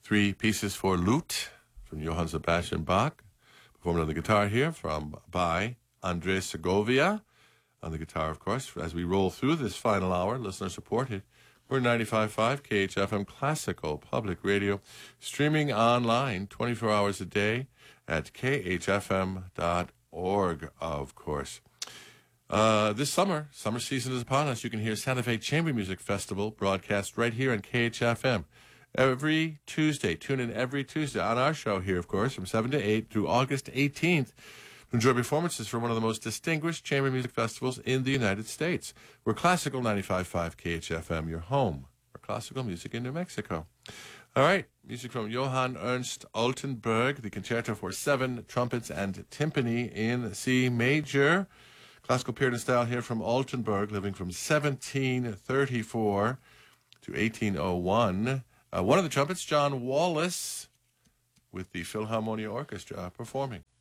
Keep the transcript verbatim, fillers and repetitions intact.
three pieces for lute from Johann Sebastian Bach, performed on the guitar here from by Andres Segovia, on the guitar, of course. As we roll through this final hour, listener supported, we're ninety-five point five K H F M Classical Public Radio, streaming online twenty-four hours a day at k h f m dot org, of course. Uh, this summer, summer season is upon us. You can hear Santa Fe Chamber Music Festival broadcast right here on K H F M every Tuesday. Tune in every Tuesday on our show here, of course, from seven to eight through August eighteenth. To enjoy performances from one of the most distinguished chamber music festivals in the United States. We're Classical ninety-five point five K H F M, your home for classical music in New Mexico. All right, music from Johann Ernst Altenburg, the Concerto for Seven Trumpets and Timpani in C major. Classical period and style here from Altenburg, living from seventeen thirty-four to eighteen oh one. Uh, one of the trumpets, John Wallace, with the Philharmonia Orchestra performing.